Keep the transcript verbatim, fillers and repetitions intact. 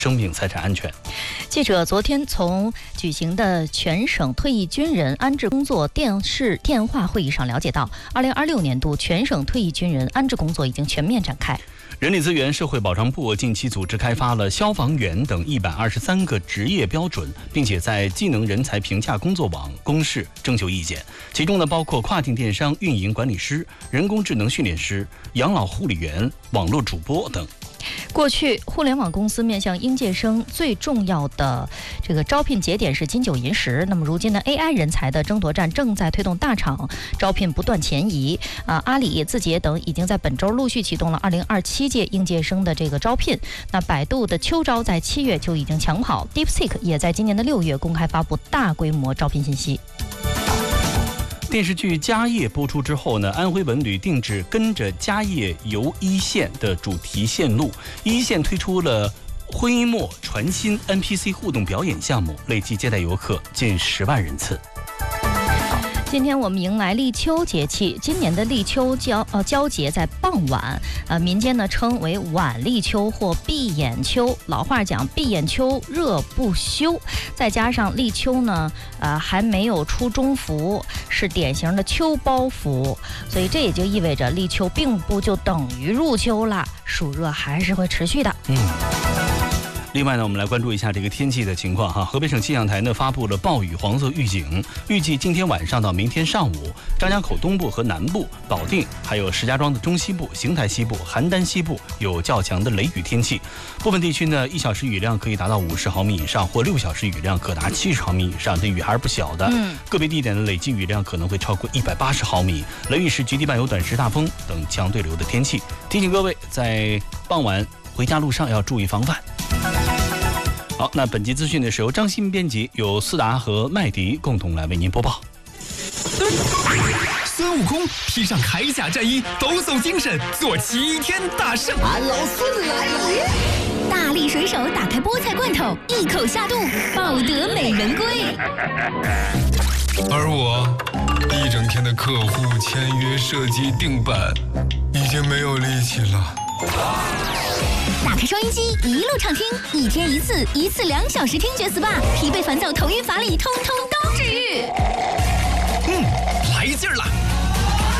生命财产安全。 记者昨天从举行的全省退役军人安置工作电视电话会议上了解到，二零二六年度全省退役军人安置工作已经全面展开。 人力资源社会保障部近期组织开发了消防员等一百二十三个职业标准，并且在技能人才评价工作网公示征求意见，其中呢包括跨境电商运营管理师、人工智能训练师、养老护理员、网络主播等。 过去，互联网公司面向应届生最重要的这个招聘节点是金九银十。那么如今呢 ，A I 人才的争夺战正在推动大厂招聘不断前移。啊，阿里、字节等已经在本周陆续启动了二零二七届应届生的这个招聘。那百度的秋招在七月就已经抢跑 ，DeepSeek 也在今年的六月公开发布大规模招聘信息。 电视剧《家业》播出之后呢，安徽文旅定制跟着家业游一线的主题线路，一线推出了徽墨传新 N P C 互动表演项目，累计接待游客近十万人次。 今天我们迎来立秋节气，今年的立秋交呃交节在傍晚，呃民间呢称为晚立秋或闭眼秋。老话讲闭眼秋热不休，再加上立秋呢，呃还没有出中伏，是典型的秋包伏，所以这也就意味着立秋并不就等于入秋了，暑热还是会持续的。 嗯。另外呢，我们来关注一下这个天气的情况哈。河北省气象台呢发布了暴雨黄色预警，预计今天晚上到明天上午，张家口东部和南部、保定还有石家庄的中西部、邢台西部、邯郸西部有较强的雷雨天气。部分地区呢，一小时雨量可以达到五十毫米以上，或六小时雨量可达七十毫米以上，这雨还是不小的。嗯，个别地点的累计雨量可能会超过一百八十毫米。雷雨时局地伴有短时大风等强对流的天气，提醒各位在傍晚回家路上要注意防范。好，那本期资讯呢是由张鑫编辑，由思达和麦迪共同来为您播报。 孙悟空披上铠甲战衣，抖擞精神，做齐天大圣。 俺老孙来了！ 大力水手打开菠菜罐头，一口下肚，抱得美人归。 而我一整天的客户签约、设计、定版，已经没有力气了。 打开收音机，一路畅听，一天一次，一次两小时听觉 S P A， 疲惫烦躁、头晕乏力，通通都治愈。 嗯，来劲儿了！